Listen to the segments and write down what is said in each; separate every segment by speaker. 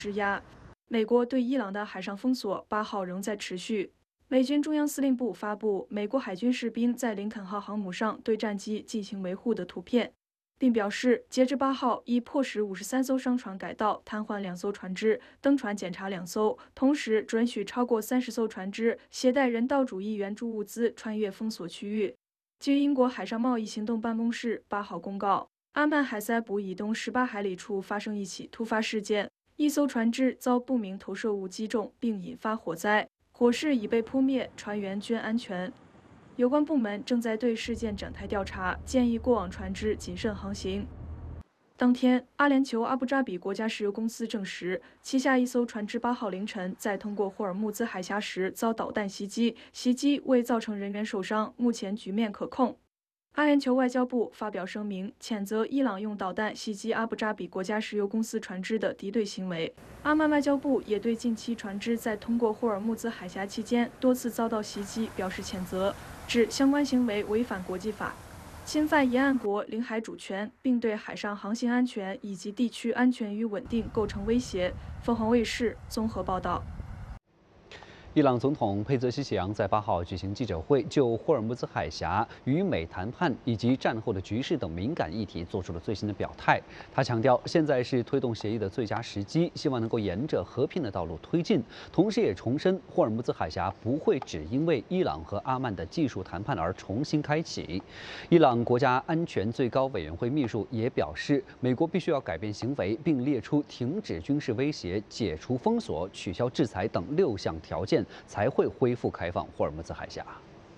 Speaker 1: 施压。美国对伊朗的海上封锁8号仍在持续。美军中央司令部发布美国海军士兵在林肯号航母上对战机进行维护的图片，并表示，截至8号，已迫使53艘商船改道，瘫痪2艘船只，登船检查2艘，同时准许超过30艘船只携带人道主义援助物资穿越封锁区域。据英国海上贸易行动办公室8号公告，阿曼海塞卜以东18海里处发生一起突发事件，一艘船只遭不明投射物击中，并引发火灾，火势已被扑灭，船员均安全。有关部门正在对事件展开调查，建议过往船只谨慎航行。当天，阿联酋阿布扎比国家石油公司证实，旗下一艘船只8号凌晨在通过霍尔木兹海峡时遭导弹袭击，袭击未造成人员受伤，目前局面可控。阿联酋外交部发表声明，谴责伊朗用导弹袭击阿布扎比国家石油公司船只的敌对行为。阿曼外交部也对近期船只在通过霍尔木兹海峡期间多次遭到袭击表示谴责，指相关行为违反国际法，侵犯沿岸国领海主权，并对海上航行安全以及地区安全与稳定构成威胁。凤凰卫视综合报道。
Speaker 2: 伊朗总统佩泽西奇扬在8号举行记者会，就霍尔木兹海峡与美谈判以及战后的局势等敏感议题做出了最新的表态。他强调，现在是推动协议的最佳时机，希望能够沿着和平的道路推进。同时，也重申霍尔木兹海峡不会只因为伊朗和阿曼的技术谈判而重新开启。伊朗国家安全最高委员会秘书也表示，美国必须要改变行为，并列出停止军事威胁、解除封锁、取消制裁等6项条件。才会恢复开放霍尔木兹海峡。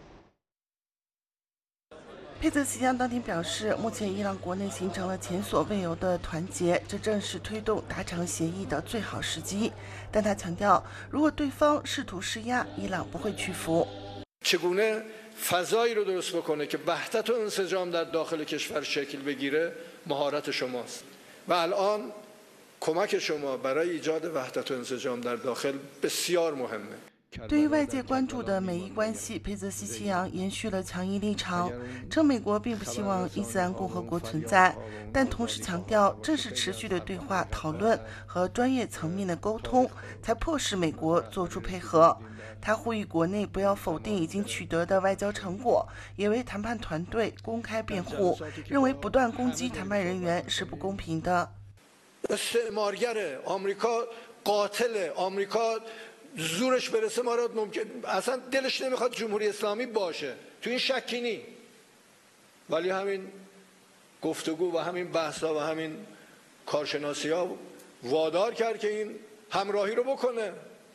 Speaker 3: 佩泽西扬当天表示，目前伊朗国内形成了前所未有的团结，这正是推动达成协议的最好时机。但他强调，如果对方试图施压，伊朗不会屈服。
Speaker 4: چگونه فضایی رو درست بکنه که وحدت و انسجام در داخل کشور شکل بگیره مهارت شماست و الان کمک شما برای ایجاد وحدت و انسجام در داخل بسیار مهمه。
Speaker 3: 对于外界关注的美伊关系，佩泽西奇扬延续了强硬立场，称美国并不希望伊斯兰共和国存在，但同时强调，正是持续的对话、讨论和专业层面的沟通，才迫使美国做出配合。他呼吁国内不要否定已经取得的外交成果，也为谈判团队公开辩护，认为不断攻击谈判人员是不公平的。
Speaker 4: استعمارگره آمریکا قاتله آمریکا زورش برسه ما رو ممکن اصلا دلش نمیخواد جمهوری اسلامی باشه تو این شکی نی ولی همین گفتگو و همین بحثا و همین کارشناسی ها وادار کرد که این همراهی رو بکنه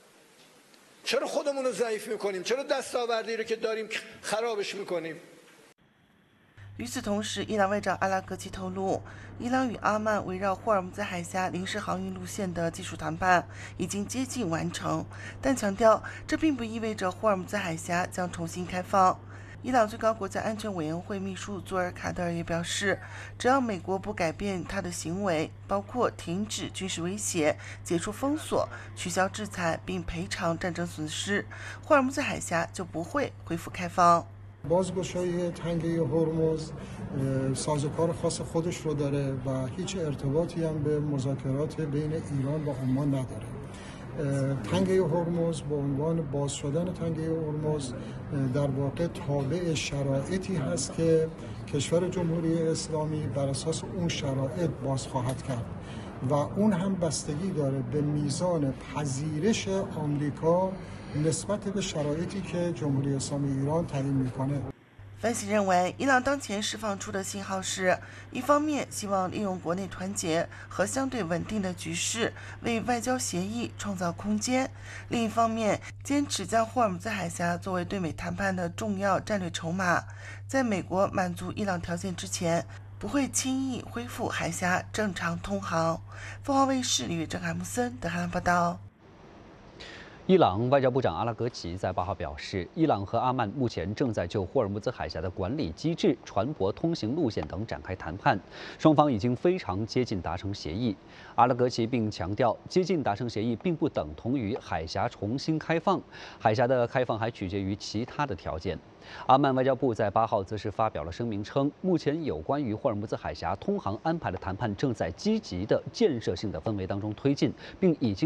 Speaker 4: چرا خودمون رو ضعیف میکنیم چرا دستاوردی رو که داریم خرابش میکنیم
Speaker 3: 与此同时，伊朗外长阿拉格齐透露，伊朗与阿曼围绕霍尔木兹海峡临时航运路线的技术谈判已经接近完成，但强调这并不意味着霍尔木兹海峡将重新开放。伊朗最高国家安全委员会秘书佐尔卡德尔也表示，只要美国不改变他的行为，包括停止军事威胁、解除封锁、取消制裁并赔偿战争损失，霍尔木兹海峡就不会恢复开放。
Speaker 5: بازگشایی تنگه هرمز سازوکار خاص خودش رو داره و هیچ ارتباطی هم به مذاکرات بین ایران و عمان نداره. تنگه هرمز به عنوان باز شدن تنگه هرمز در واقع تابع شرایطی هست که کشور جمهوری اسلامی بر اساس اون شرایط باز خواهد کرد و اون هم بستگی داره به میزان پذیرش آمریکا نسبت به شرایطی که جمهوری اسلامی ایران تعیین میکنه。
Speaker 3: 分析认为，伊朗当前释放出的信号是，一方面希望利用国内团结和相对稳定的局势为外交协议创造空间；另一方面，坚持将霍尔木兹海峡作为对美谈判的重要战略筹码，在美国满足伊朗条件之前，不会轻易恢复海峡正常通航。凤凰卫视李月正、海姆森德黑兰报道。
Speaker 2: 伊朗外交部长阿拉格齐在8号表示，伊朗和阿曼目前正在就霍尔木兹海峡的管理机制、船舶通行路线等展开谈判，双方已经非常接近达成协议。阿拉格齐并强调，接近达成协议并不等同于海峡重新开放，海峡的开放还取决于其他的条件。阿曼外交部在8号则是发表了声明称，目前有关于霍尔木兹海峡通航安排的谈判正在积极的建设性的氛围当中推进，并已经